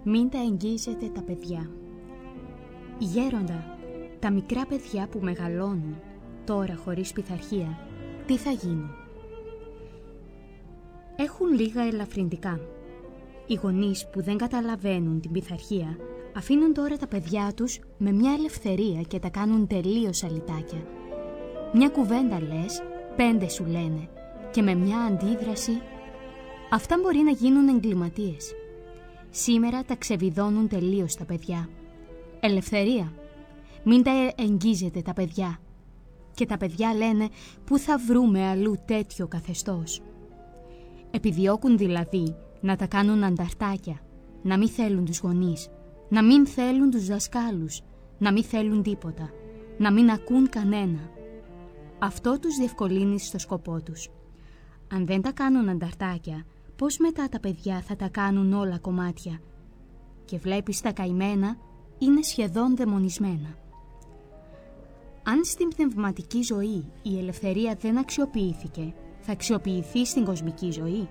Μην τα εγγίζετε τα παιδιά. Γέροντα, τα μικρά παιδιά που μεγαλώνουν τώρα χωρίς πειθαρχία, τι θα γίνουν? Έχουν λίγα ελαφρυντικά. Οι γονείς που δεν καταλαβαίνουν την πειθαρχία αφήνουν τώρα τα παιδιά τους με μια ελευθερία και τα κάνουν τελείως αλυτάκια. Μια κουβέντα λες, 5 σου λένε και με μια αντίδραση αυτά μπορεί να γίνουν εγκληματίες. Σήμερα τα ξεβιδώνουν τελείως τα παιδιά. Ελευθερία. Μην τα εγγίζετε τα παιδιά. Και τα παιδιά λένε πού θα βρούμε αλλού τέτοιο καθεστώς. Επιδιώκουν δηλαδή να τα κάνουν ανταρτάκια, να μην θέλουν τους γονείς, να μην θέλουν τους δασκάλους, να μην θέλουν τίποτα, να μην ακούν κανένα. Αυτό τους διευκολύνει στο σκοπό τους. Αν δεν τα κάνουν ανταρτάκια, πώς μετά τα παιδιά θα τα κάνουν όλα κομμάτια? Και βλέπεις τα καημένα είναι σχεδόν δαιμονισμένα. Αν στην πνευματική ζωή η ελευθερία δεν αξιοποιήθηκε, θα αξιοποιηθεί στην κοσμική ζωή?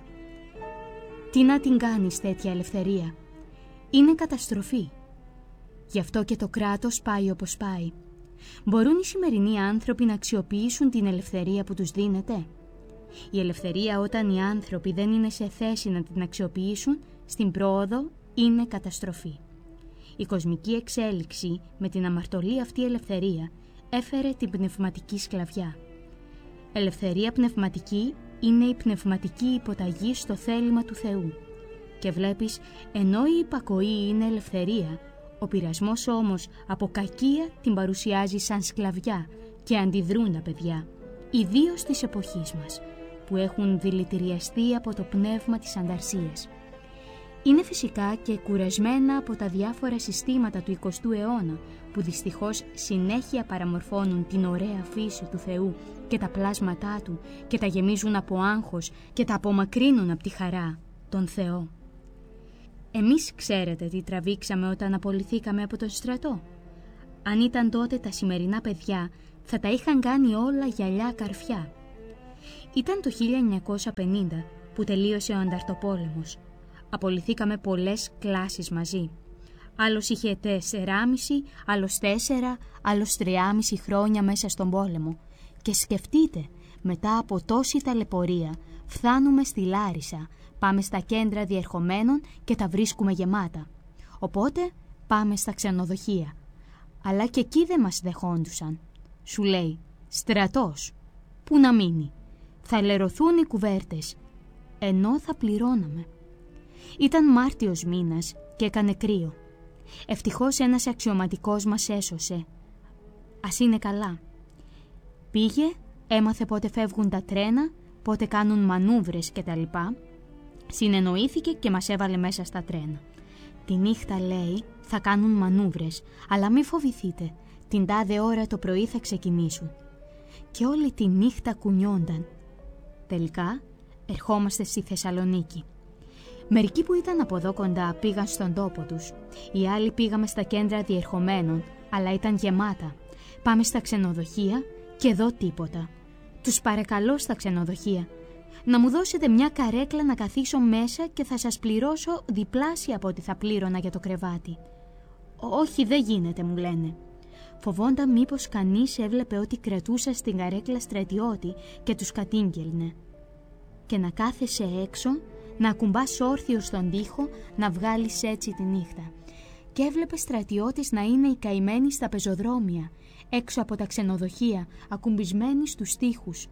Τι να την κάνεις τέτοια ελευθερία? Είναι καταστροφή. Γι' αυτό και το κράτος πάει όπως πάει. Μπορούν οι σημερινοί άνθρωποι να αξιοποιήσουν την ελευθερία που τους δίνεται? Η ελευθερία, όταν οι άνθρωποι δεν είναι σε θέση να την αξιοποιήσουν στην πρόοδο, είναι καταστροφή. Η κοσμική εξέλιξη με την αμαρτωλή αυτή ελευθερία έφερε την πνευματική σκλαβιά. Ελευθερία πνευματική είναι η πνευματική υποταγή στο θέλημα του Θεού. Και βλέπεις, ενώ η υπακοή είναι ελευθερία, ο πειρασμός όμως από κακία την παρουσιάζει σαν σκλαβιά και αντιδρούν τα παιδιά, ιδίως της εποχής μας, που έχουν δηλητηριαστεί από το πνεύμα της ανταρσίας. Είναι φυσικά και κουρασμένα από τα διάφορα συστήματα του 20ου αιώνα, που δυστυχώς συνέχεια παραμορφώνουν την ωραία φύση του Θεού και τα πλάσματά Του και τα γεμίζουν από άγχος και τα απομακρύνουν από τη χαρά, τον Θεό. Εμείς ξέρετε τι τραβήξαμε όταν απολυθήκαμε από τον στρατό? Αν ήταν τότε τα σημερινά παιδιά, θα τα είχαν κάνει όλα γυαλιά καρφιά. Ήταν το 1950 που τελείωσε ο ανταρτοπόλεμος. Απολυθήκαμε πολλές κλάσεις μαζί. Άλλος είχε 4,5, άλλος 4, άλλος 3,5 χρόνια μέσα στον πόλεμο. Και σκεφτείτε, μετά από τόση ταλαιπωρία, φτάνουμε στη Λάρισα, πάμε στα κέντρα διερχομένων και τα βρίσκουμε γεμάτα. Οπότε πάμε στα ξενοδοχεία. Αλλά και εκεί δεν μας δεχόντουσαν. Σου λέει, στρατός, πού να μείνει? Θα λερωθούν οι κουβέρτες, ενώ θα πληρώναμε. Ήταν Μάρτιος μήνας και έκανε κρύο. Ευτυχώς ένας αξιωματικός μας έσωσε. Ας είναι καλά. Πήγε, έμαθε πότε φεύγουν τα τρένα, πότε κάνουν μανούβρες κτλ. Συνεννοήθηκε και μας έβαλε μέσα στα τρένα. Τη νύχτα, λέει, θα κάνουν μανούβρες, αλλά μη φοβηθείτε, την τάδε ώρα το πρωί θα ξεκινήσουν. Και όλη τη νύχτα κουνιόνταν. Τελικά, ερχόμαστε στη Θεσσαλονίκη. Μερικοί που ήταν από εδώ κοντά πήγαν στον τόπο τους. Οι άλλοι πήγαμε στα κέντρα διερχομένων, αλλά ήταν γεμάτα. Πάμε στα ξενοδοχεία και εδώ τίποτα. Τους παρακαλώ στα ξενοδοχεία να μου δώσετε μια καρέκλα να καθίσω μέσα και θα σας πληρώσω διπλάσια από ό,τι θα πλήρωνα για το κρεβάτι. Όχι, δεν γίνεται, μου λένε. Φοβόνταν μήπως κανείς έβλεπε ότι κρατούσα στην καρέκλα στρατιώτη και τους κατήγγελνε. Και να κάθεσαι έξω, να ακουμπάς όρθιο στον τοίχο, να βγάλεις έτσι τη νύχτα. Και έβλεπε στρατιώτες να είναι οι καημένοι στα πεζοδρόμια, έξω από τα ξενοδοχεία, ακουμπισμένοι στους τοίχους.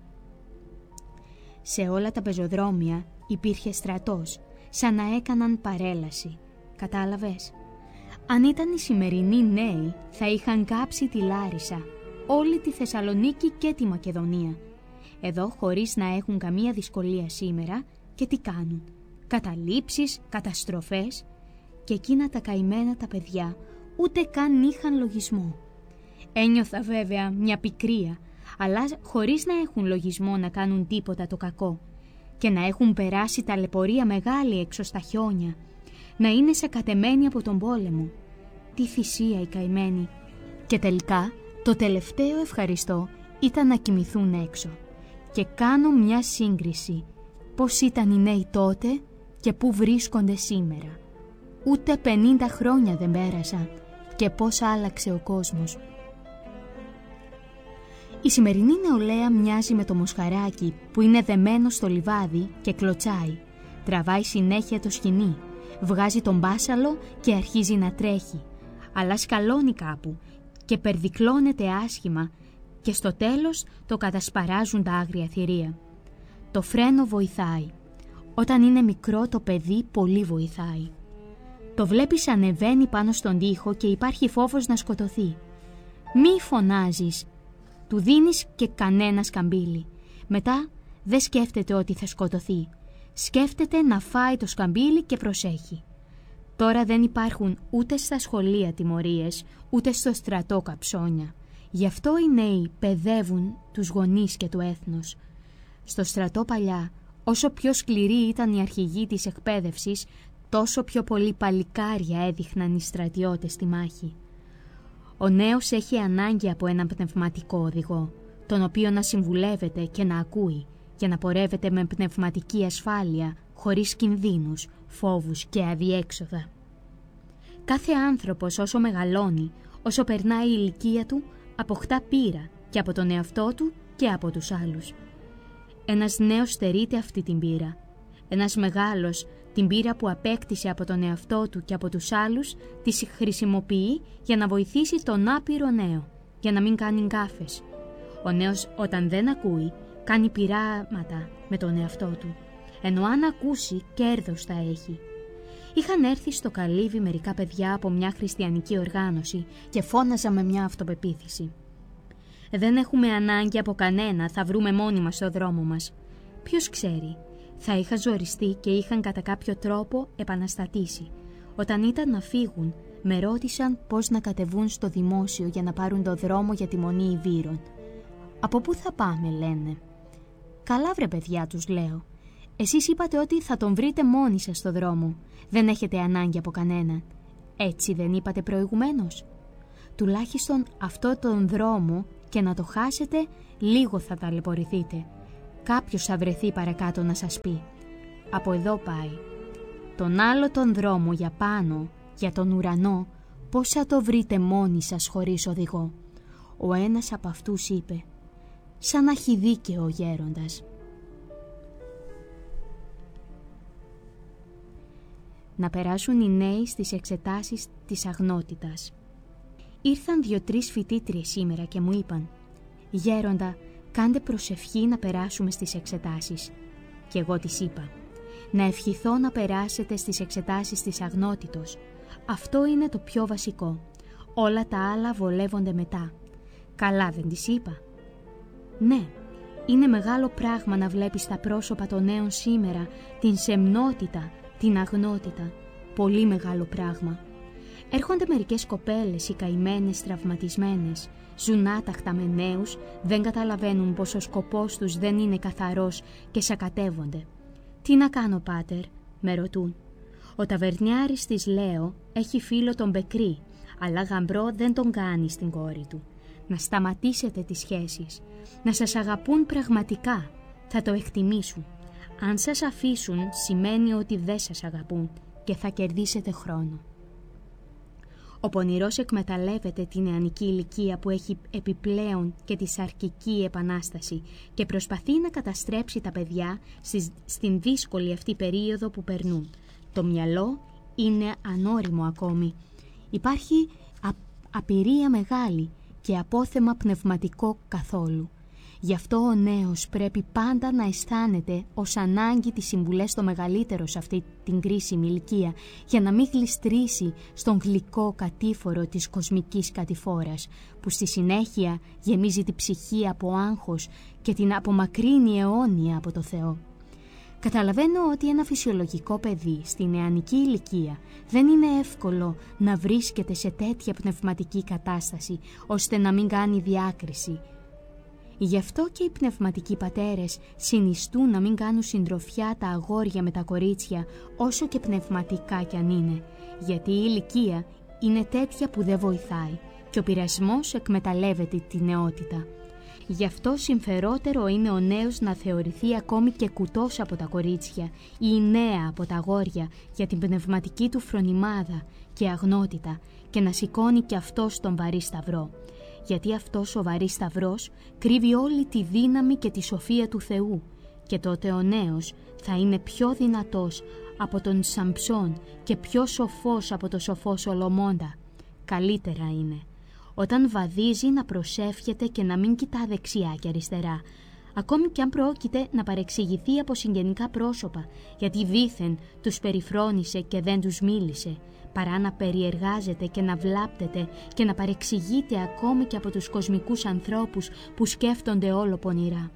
Σε όλα τα πεζοδρόμια υπήρχε στρατός, σαν να έκαναν παρέλαση. Κατάλαβες? Αν ήταν οι σημερινοί νέοι, θα είχαν κάψει τη Λάρισα, όλη τη Θεσσαλονίκη και τη Μακεδονία. Εδώ, χωρίς να έχουν καμία δυσκολία σήμερα, και τι κάνουν? Καταλήψεις, καταστροφές. Και εκείνα τα καημένα τα παιδιά ούτε καν είχαν λογισμό. Ένιωθα βέβαια μια πικρία, αλλά χωρίς να έχουν λογισμό να κάνουν τίποτα το κακό και να έχουν περάσει ταλαιπωρία μεγάλη έξω στα χιόνια, να είναι σακατεμένοι από τον πόλεμο. Τι θυσία οι καημένοι. Και τελικά το τελευταίο ευχαριστώ ήταν να κοιμηθούν έξω. Και κάνω μια σύγκριση. Πώς ήταν οι νέοι τότε και πού βρίσκονται σήμερα. Ούτε 50 χρόνια δεν πέρασαν και πώς άλλαξε ο κόσμος. Η σημερινή νεολαία μοιάζει με το μοσχαράκι που είναι δεμένο στο λιβάδι και κλωτσάει. Τραβάει συνέχεια το σκοινί, βγάζει τον μπάσαλο και αρχίζει να τρέχει. Αλλά σκαλώνει κάπου και περδικλώνεται άσχημα και στο τέλος το κατασπαράζουν τα άγρια θηρία. Το φρένο βοηθάει. Όταν είναι μικρό το παιδί πολύ βοηθάει. Το βλέπεις ανεβαίνει πάνω στον τοίχο και υπάρχει φόβος να σκοτωθεί. Μη φωνάζεις. Του δίνεις και κανένα σκαμπίλι. Μετά δεν σκέφτεται ότι θα σκοτωθεί. Σκέφτεται να φάει το σκαμπίλι και προσέχει. Τώρα δεν υπάρχουν ούτε στα σχολεία τιμωρίες, ούτε στο στρατό καψόνια. Γι' αυτό οι νέοι παιδεύουν τους γονείς και το έθνος. Στο στρατό παλιά, όσο πιο σκληροί ήταν οι αρχηγοί της εκπαίδευσης, τόσο πιο πολύ παλικάρια έδειχναν οι στρατιώτες στη μάχη. Ο νέος έχει ανάγκη από έναν πνευματικό οδηγό, τον οποίο να συμβουλεύεται και να ακούει, για να πορεύεται με πνευματική ασφάλεια, χωρίς κινδύνους, φόβους και αδιέξοδα. Κάθε άνθρωπος όσο μεγαλώνει, όσο περνάει η ηλικία του, αποκτά πείρα και από τον εαυτό του και από τους άλλους. Ένας νέος στερείται αυτή την πείρα. Ένας μεγάλος την πείρα που απέκτησε από τον εαυτό του και από τους άλλους τη χρησιμοποιεί για να βοηθήσει τον άπειρο νέο, για να μην κάνει γκάφες. Ο νέος όταν δεν ακούει, κάνει πειράματα με τον εαυτό του, ενώ αν ακούσει κέρδος θα έχει. Είχαν έρθει στο καλύβι μερικά παιδιά από μια χριστιανική οργάνωση και φώναζαν με μια αυτοπεποίθηση. «Δεν έχουμε ανάγκη από κανένα, θα βρούμε μόνοι μας στο δρόμο μας». Ποιος ξέρει, θα είχαν ζοριστεί και είχαν κατά κάποιο τρόπο επαναστατήσει. Όταν ήταν να φύγουν, με ρώτησαν πώς να κατεβούν στο δημόσιο για να πάρουν το δρόμο για τη Μονή Ιβύρων. «Από πού θα πάμε?» λένε. «Καλά βρε παιδιά», τους λέω. «Εσείς είπατε ότι θα τον βρείτε μόνοι σας στο δρόμο. Δεν έχετε ανάγκη από κανέναν. Έτσι δεν είπατε προηγουμένως? Τουλάχιστον αυτό τον δρόμο και να το χάσετε, λίγο θα ταλαιπωρηθείτε. Κάποιος θα βρεθεί παρακάτω να σας πει. Από εδώ πάει. Τον άλλο τον δρόμο για πάνω, για τον ουρανό, πώς θα το βρείτε μόνοι σας χωρίς οδηγό?» Ο ένας από αυτούς είπε, «Σαν να έχει δίκαιο ο γέροντας». Να περάσουν οι νέοι στις εξετάσεις της αγνότητας. Ήρθαν 2-3 φοιτήτριες σήμερα και μου είπαν, «Γέροντα, κάντε προσευχή να περάσουμε στις εξετάσεις». Και εγώ τις είπα, «Να ευχηθώ να περάσετε στις εξετάσεις της αγνότητος. Αυτό είναι το πιο βασικό. Όλα τα άλλα βολεύονται μετά». Καλά δεν τις είπα? Ναι, είναι μεγάλο πράγμα να βλέπεις στα πρόσωπα των νέων σήμερα την σεμνότητα, την αγνότητα. Πολύ μεγάλο πράγμα. Έρχονται μερικές κοπέλες, οι καημένες, τραυματισμένες, ζουν άταχτα με νέους, δεν καταλαβαίνουν πως ο σκοπός τους δεν είναι καθαρός και σακατεύονται. «Τι να κάνω, πάτερ?» με ρωτούν. Ο ταβερνιάρης της λέω έχει φίλο τον Μπεκρή, αλλά γαμπρό δεν τον κάνει στην κόρη του. Να σταματήσετε τις σχέσεις, να σας αγαπούν πραγματικά, θα το εκτιμήσουν. Αν σας αφήσουν σημαίνει ότι δεν σας αγαπούν και θα κερδίσετε χρόνο. Ο πονηρός εκμεταλλεύεται την νεανική ηλικία που έχει επιπλέον και τη σαρκική επανάσταση και προσπαθεί να καταστρέψει τα παιδιά στην δύσκολη αυτή περίοδο που περνούν. Το μυαλό είναι ανώριμο ακόμη. Υπάρχει απειρία μεγάλη και απόθεμα πνευματικό καθόλου. Γι' αυτό ο νέος πρέπει πάντα να αισθάνεται ως ανάγκη τις συμβουλές το μεγαλύτερο σε αυτή την κρίσιμη ηλικία, για να μην γλιστρήσει στον γλυκό κατήφορο της κοσμικής κατηφόρας, που στη συνέχεια γεμίζει τη ψυχή από άγχος και την απομακρύνει αιώνια από το Θεό. Καταλαβαίνω ότι ένα φυσιολογικό παιδί στη νεανική ηλικία δεν είναι εύκολο να βρίσκεται σε τέτοια πνευματική κατάσταση, ώστε να μην κάνει διάκριση. Γι' αυτό και οι πνευματικοί πατέρες συνιστούν να μην κάνουν συντροφιά τα αγόρια με τα κορίτσια, όσο και πνευματικά κι αν είναι, γιατί η ηλικία είναι τέτοια που δεν βοηθάει και ο πειρασμός εκμεταλλεύεται τη νεότητα. Γι' αυτό συμφερότερο είναι ο νέος να θεωρηθεί ακόμη και κουτός από τα κορίτσια ή η νέα από τα αγόρια για την πνευματική του φρονιμάδα και αγνότητα και να σηκώνει και αυτός τον βαρύ σταυρό. Γιατί αυτός ο βαρύς σταυρός κρύβει όλη τη δύναμη και τη σοφία του Θεού και τότε ο νέος θα είναι πιο δυνατός από τον Σαμψόν και πιο σοφός από τον σοφό Σολομώντα. Καλύτερα είναι όταν βαδίζει να προσεύχεται και να μην κοιτά δεξιά και αριστερά, ακόμη και αν πρόκειται να παρεξηγηθεί από συγγενικά πρόσωπα, γιατί δήθεν τους περιφρόνησε και δεν τους μίλησε, παρά να περιεργάζεται και να βλάπτεται και να παρεξηγείται ακόμη και από τους κοσμικούς ανθρώπους που σκέφτονται όλο πονηρά.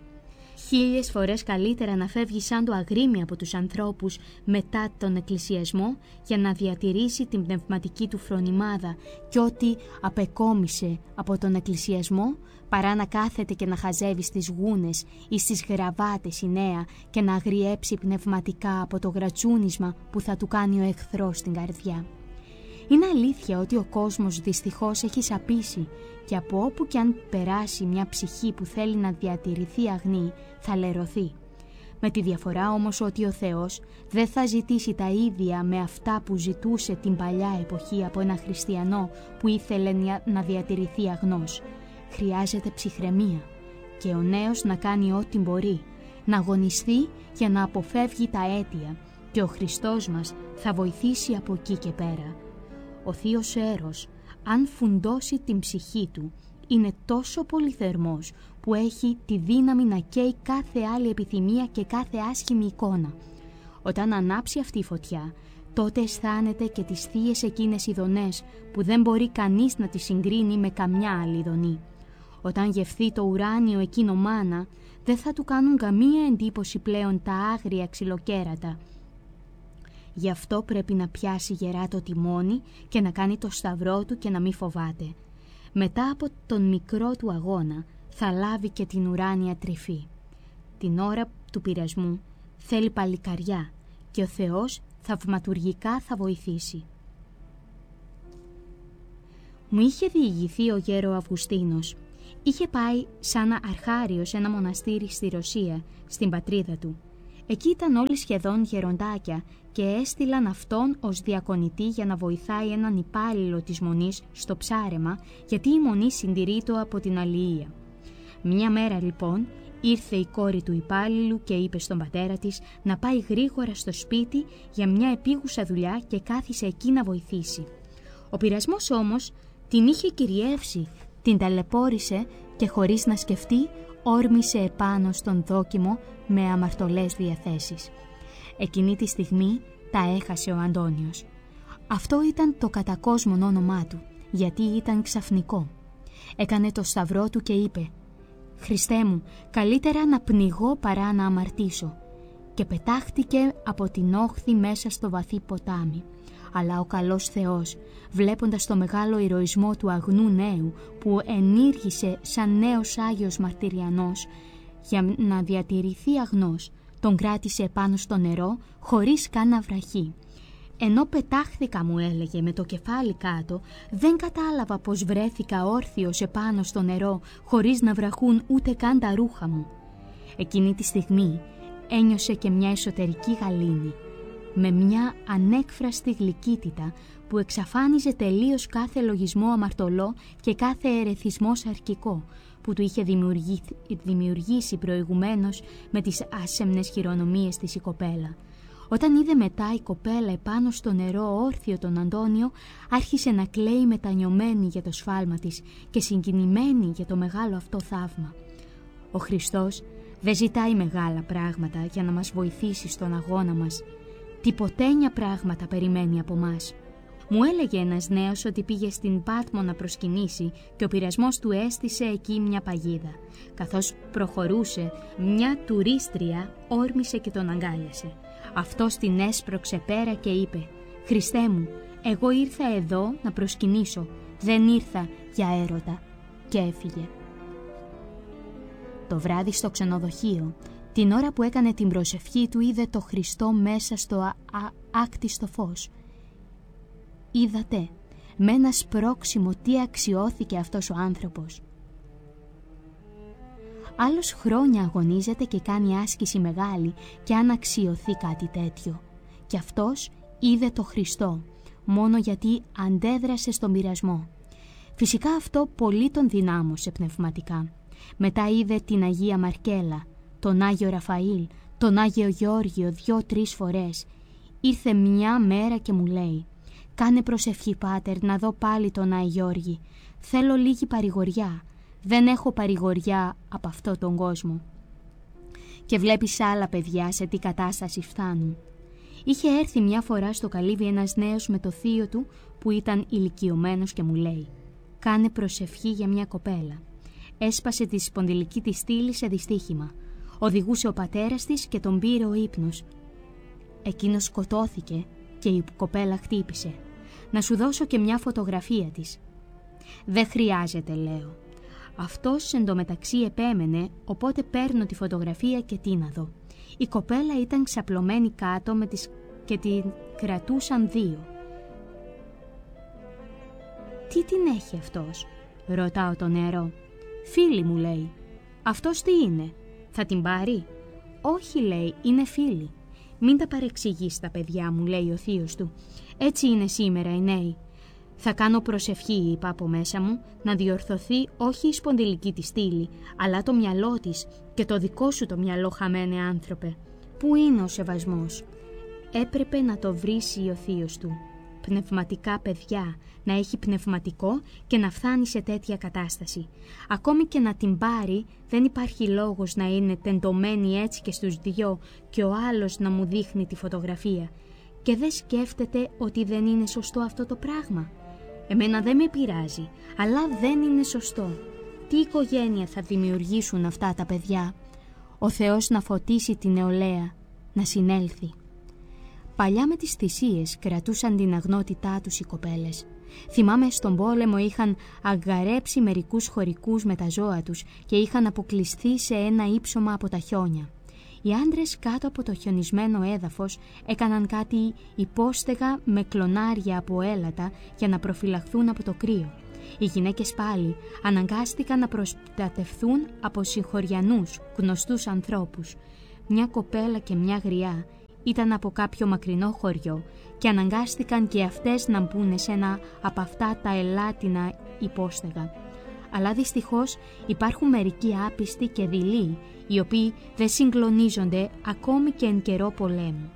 1000 φορές καλύτερα να φεύγει σαν το αγρίμι από τους ανθρώπους μετά τον εκκλησιασμό για να διατηρήσει την πνευματική του φρονιμάδα και ό,τι απεκόμισε από τον εκκλησιασμό, παρά να κάθεται και να χαζεύει στις γούνες ή στις γραβάτες η νέα και να αγριέψει πνευματικά από το γρατσούνισμα που θα του κάνει ο εχθρός στην καρδιά. Είναι αλήθεια ότι ο κόσμος δυστυχώς έχει σαπίσει και από όπου κι αν περάσει μια ψυχή που θέλει να διατηρηθεί αγνή θα λερωθεί. Με τη διαφορά όμως ότι ο Θεός δεν θα ζητήσει τα ίδια με αυτά που ζητούσε την παλιά εποχή από ένα χριστιανό που ήθελε να διατηρηθεί αγνός. Χρειάζεται ψυχραιμία και ο νέος να κάνει ό,τι μπορεί, να αγωνιστεί για να αποφεύγει τα αίτια και ο Χριστός μας θα βοηθήσει από εκεί και πέρα. Ο θείος Έρος, αν φουντώσει την ψυχή του, είναι τόσο πολυθερμός που έχει τη δύναμη να καίει κάθε άλλη επιθυμία και κάθε άσχημη εικόνα. Όταν ανάψει αυτή η φωτιά, τότε αισθάνεται και τις θείες εκείνες ειδονές που δεν μπορεί κανείς να τις συγκρίνει με καμιά άλλη ειδονή. Όταν γευθεί το ουράνιο εκείνο μάνα, δεν θα του κάνουν καμία εντύπωση πλέον τα άγρια ξυλοκέρατα. Γι' αυτό πρέπει να πιάσει γερά το τιμόνι και να κάνει το σταυρό του και να μην φοβάται. Μετά από τον μικρό του αγώνα θα λάβει και την ουράνια τρυφή. Την ώρα του πειρασμού θέλει παλικαριά και ο Θεός θαυματουργικά θα βοηθήσει. Μου είχε διηγηθεί ο γέρο Αυγουστίνος. Είχε πάει σαν αρχάριος σε ένα μοναστήρι στη Ρωσία, στην πατρίδα του. Εκεί ήταν όλοι σχεδόν γεροντάκια και έστειλαν αυτόν ως διακονητή για να βοηθάει έναν υπάλληλο της μονής στο ψάρεμα, γιατί η μονή συντηρείτο από την αλληλεία. Μια μέρα λοιπόν ήρθε η κόρη του υπάλληλου και είπε στον πατέρα της να πάει γρήγορα στο σπίτι για μια επίγουσα δουλειά και κάθισε εκεί να βοηθήσει. Ο πειρασμός όμως την είχε κυριεύσει, την ταλαιπώρησε και χωρίς να σκεφτεί όρμησε επάνω στον δόκιμο με αμαρτωλές διαθέσεις. Εκείνη τη στιγμή τα έχασε ο Αντώνιος. Αυτό ήταν το κατακόσμον όνομά του, γιατί ήταν ξαφνικό. Έκανε το σταυρό του και είπε «Χριστέ μου, καλύτερα να πνιγώ παρά να αμαρτήσω», και πετάχτηκε από την όχθη μέσα στο βαθύ ποτάμι. Αλλά ο καλός Θεός, βλέποντας το μεγάλο ηρωισμό του αγνού νέου που ενήργησε σαν νέος Άγιος Μαρτυριανός για να διατηρηθεί αγνός, τον κράτησε επάνω στο νερό χωρίς καν να βραχεί. Ενώ πετάχθηκα, μου έλεγε, με το κεφάλι κάτω, δεν κατάλαβα πως βρέθηκα όρθιος επάνω στο νερό χωρίς να βραχούν ούτε καν τα ρούχα μου. Εκείνη τη στιγμή ένιωσε και μια εσωτερική γαλήνη, με μια ανέκφραστη γλυκύτητα που εξαφάνιζε τελείως κάθε λογισμό αμαρτωλό και κάθε ερεθισμό σαρκικό που του είχε δημιουργήσει προηγουμένως με τις άσεμνες χειρονομίες της η κοπέλα. Όταν είδε μετά η κοπέλα επάνω στο νερό όρθιο τον Αντώνιο, άρχισε να κλαίει μετανιωμένη για το σφάλμα της και συγκινημένη για το μεγάλο αυτό θαύμα. Ο Χριστός δεν ζητάει μεγάλα πράγματα για να μας βοηθήσει στον αγώνα μας. Τυποτένια πράγματα περιμένει από μας. Μου έλεγε ένας νέος ότι πήγε στην Πάτμο να προσκυνήσει και ο πειρασμός του έστησε εκεί μια παγίδα. Καθώς προχωρούσε, μια τουρίστρια όρμησε και τον αγκάλιασε. Αυτός την έσπρωξε πέρα και είπε «Χριστέ μου, εγώ ήρθα εδώ να προσκυνήσω, δεν ήρθα για έρωτα», και έφυγε. Το βράδυ στο ξενοδοχείο, την ώρα που έκανε την προσευχή του, είδε το Χριστό μέσα στο άκτιστο φως. Είδατε, με ένα σπρώξιμο τι αξιώθηκε αυτός ο άνθρωπος. Άλλος χρόνια αγωνίζεται και κάνει άσκηση μεγάλη και αν αξιωθεί κάτι τέτοιο. Και αυτός είδε το Χριστό, μόνο γιατί αντέδρασε στον πειρασμό. Φυσικά αυτό πολύ τον δυνάμωσε πνευματικά. Μετά είδε την Αγία Μαρκέλα, τον Άγιο Ραφαήλ, τον Άγιο Γεώργιο 2-3 φορές. Ήρθε μια μέρα και μου λέει: «Κάνε προσευχή, Πάτερ, να δω πάλι τον Άγιο Γεώργη. Θέλω λίγη παρηγοριά. Δεν έχω παρηγοριά από αυτό τον κόσμο». Και βλέπεις άλλα παιδιά σε τι κατάσταση φτάνουν. Είχε έρθει μια φορά στο καλύβι ένας νέος με το θείο του που ήταν ηλικιωμένος και μου λέει: «Κάνε προσευχή για μια κοπέλα. Έσπασε τη σπονδυλική της στήλη σε δυστύχημα. Οδηγούσε ο πατέρας της και τον πήρε ο ύπνος. Εκείνος σκοτώθηκε και η κοπέλα χτύπησε. Να σου δώσω και μια φωτογραφία της». «Δεν χρειάζεται», λέω. Αυτός εντωμεταξύ επέμενε, οπότε παίρνω τη φωτογραφία και τι να δω. Η κοπέλα ήταν ξαπλωμένη κάτω και την κρατούσαν δύο. «Τι την έχει αυτός?» ρωτάω τον νεαρό. «Φίλη», μου λέει. «Αυτός τι είναι, θα την πάρει?» «Όχι», λέει, «είναι φίλη». «Μην τα παρεξηγείς τα παιδιά», μου λέει ο θείος του. «Έτσι είναι σήμερα οι νέοι». «Θα κάνω προσευχή», είπα από μέσα μου, «να διορθωθεί όχι η σπονδυλική της στήλη, αλλά το μυαλό της και το δικό σου το μυαλό, χαμένε άνθρωπε». Πού είναι ο σεβασμός? Έπρεπε να το βρίσει ο θείος του. Πνευματικά παιδιά, να έχει πνευματικό και να φτάνει σε τέτοια κατάσταση. Ακόμη και να την πάρει, δεν υπάρχει λόγος να είναι τεντωμένη έτσι και στους δυο και ο άλλος να μου δείχνει τη φωτογραφία. Και δεν σκέφτεται ότι δεν είναι σωστό αυτό το πράγμα. Εμένα δεν με πειράζει, αλλά δεν είναι σωστό. Τι οικογένεια θα δημιουργήσουν αυτά τα παιδιά? Ο Θεός να φωτίσει την νεολαία, να συνέλθει. Παλιά με τις θυσίες κρατούσαν την αγνότητά τους οι κοπέλες. Θυμάμαι στον πόλεμο είχαν αγκαρέψει μερικούς χωρικούς με τα ζώα τους και είχαν αποκλειστεί σε ένα ύψωμα από τα χιόνια. Οι άντρες κάτω από το χιονισμένο έδαφος έκαναν κάτι υπόστεγα με κλονάρια από έλατα για να προφυλαχθούν από το κρύο. Οι γυναίκες πάλι αναγκάστηκαν να προστατευθούν από συγχωριανούς, γνωστούς ανθρώπους. Μια κοπέλα και μια γριά ήταν από κάποιο μακρινό χωριό και αναγκάστηκαν και αυτές να μπουν σε ένα από αυτά τα ελάτινα υπόστεγα. Αλλά δυστυχώς υπάρχουν μερικοί άπιστοι και δειλοί, οι οποίοι δεν συγκλονίζονται ακόμη και εν καιρό πολέμου.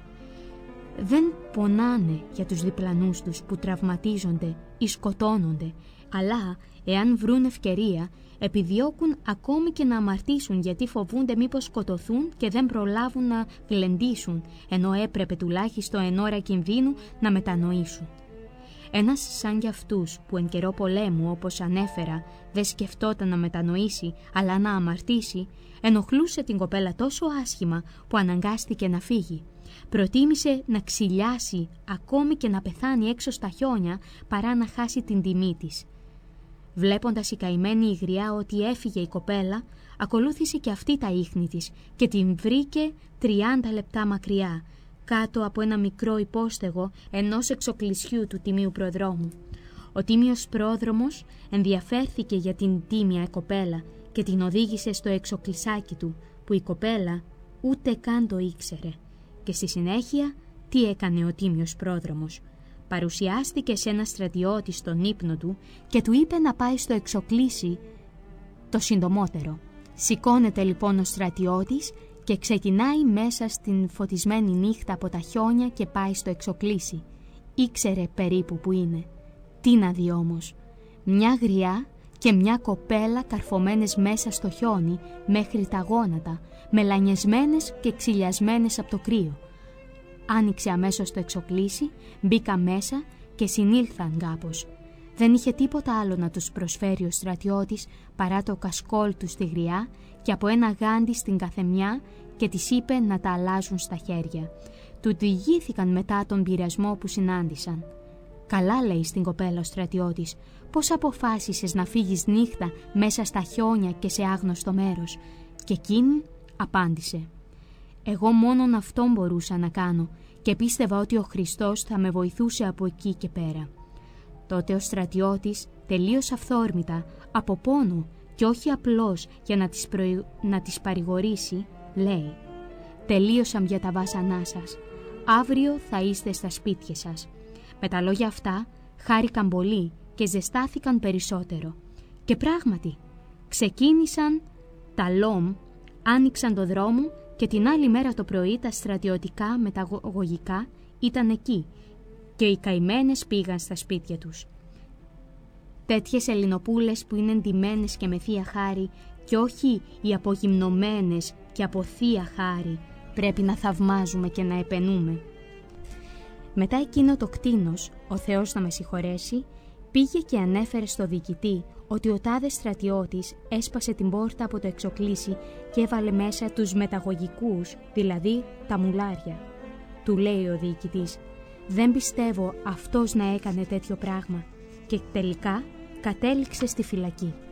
Δεν πονάνε για τους διπλανούς τους που τραυματίζονται ή σκοτώνονται, αλλά εάν βρουν ευκαιρία επιδιώκουν ακόμη και να αμαρτήσουν γιατί φοβούνται μήπως σκοτωθούν και δεν προλάβουν να γλεντήσουν, ενώ έπρεπε τουλάχιστον εν ώρα κινδύνου να μετανοήσουν. Ένας σαν κι αυτούς που εν καιρό πολέμου, όπως ανέφερα, δεν σκεφτόταν να μετανοήσει αλλά να αμαρτήσει, ενοχλούσε την κοπέλα τόσο άσχημα που αναγκάστηκε να φύγει. Προτίμησε να ξυλιάσει ακόμη και να πεθάνει έξω στα χιόνια παρά να χάσει την τιμή της. Βλέποντας η καημένη η γριά ότι έφυγε η κοπέλα, ακολούθησε και αυτή τα ίχνη της και την βρήκε 30 λεπτά μακριά, κάτω από ένα μικρό υπόστεγο ενός εξοκλησιού του τιμίου προδρόμου. Ο τίμιος πρόδρομος ενδιαφέρθηκε για την τίμια κοπέλα και την οδήγησε στο εξοκλησάκι του, που η κοπέλα ούτε καν το ήξερε. Και στη συνέχεια τι έκανε ο τίμιος πρόδρομος? Παρουσιάστηκε σε ένα στρατιώτη στον ύπνο του και του είπε να πάει στο εξοκλήσι το συντομότερο. Σηκώνεται λοιπόν ο στρατιώτης και ξεκινάει μέσα στην φωτισμένη νύχτα από τα χιόνια και πάει στο εξοκλήσι. Ήξερε περίπου που είναι. Τι να δει όμως? Μια γριά και μια κοπέλα καρφωμένες μέσα στο χιόνι μέχρι τα γόνατα, μελανιασμένες και ξυλιασμένες από το κρύο. Άνοιξε αμέσως το εξοκλήσι, μπήκα μέσα και συνήλθαν κάπως. Δεν είχε τίποτα άλλο να τους προσφέρει ο στρατιώτης παρά το κασκόλ του στη γριά και από ένα γάντι στην καθεμιά και της είπε να τα αλλάζουν στα χέρια. Του διηγήθηκαν μετά τον πειρασμό που συνάντησαν. «Καλά», λέει στην κοπέλα ο στρατιώτης, «πώς αποφάσισες να φύγεις νύχτα μέσα στα χιόνια και σε άγνωστο μέρος?» Και εκείνη απάντησε: «Εγώ μόνον αυτόν μπορούσα να κάνω και πίστευα ότι ο Χριστός θα με βοηθούσε από εκεί και πέρα». Τότε ο στρατιώτης, τελείως αυθόρμητα, από πόνο και όχι απλώς για να τις παρηγορήσει, λέει «Τελείωσαν πια τα βάσανά σας. Αύριο θα είστε στα σπίτια σας». Με τα λόγια αυτά χάρηκαν πολύ και ζεστάθηκαν περισσότερο. Και πράγματι, ξεκίνησαν τα ΛΟΜ, άνοιξαν το δρόμο και την άλλη μέρα το πρωί τα στρατιωτικά μεταγωγικά ήταν εκεί και οι καημένες πήγαν στα σπίτια τους. Τέτοιες Ελληνοπούλες που είναι εντυμένες και με θεία χάρη και όχι οι απογυμνωμένες και από θεία χάρη πρέπει να θαυμάζουμε και να επενούμε. Μετά εκείνο το κτήνος, ο Θεός να με συγχωρέσει, πήγε και ανέφερε στο διοικητή ότι ο τάδε στρατιώτης έσπασε την πόρτα από το εξοκλήσι και έβαλε μέσα τους μεταγωγικούς, δηλαδή τα μουλάρια. Του λέει ο διοικητής «Δεν πιστεύω αυτός να έκανε τέτοιο πράγμα» και τελικά κατέληξε στη φυλακή.